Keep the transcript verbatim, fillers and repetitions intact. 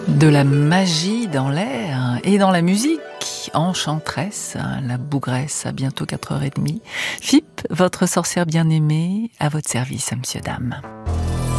De la magie dans l'air et dans la musique. Enchanteresse, la bougresse à bientôt quatre heures trente. F I P, votre sorcière bien-aimée, à votre service, monsieur, dame.